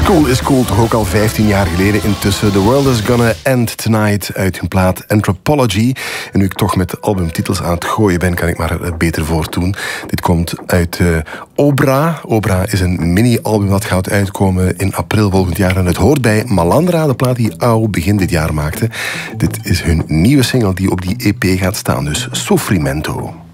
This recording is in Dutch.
School is Cool, toch ook al 15 jaar geleden intussen. The World is Gonna End Tonight uit hun plaat Anthropology. En nu ik toch met albumtitels aan het gooien ben, kan ik maar beter voortdoen. Dit komt uit Obra. Obra is een mini-album dat gaat uitkomen in april volgend jaar. En het hoort bij Malandra, de plaat die AO begin dit jaar maakte. Dit is hun nieuwe single die op die EP gaat staan, dus Sofrimento.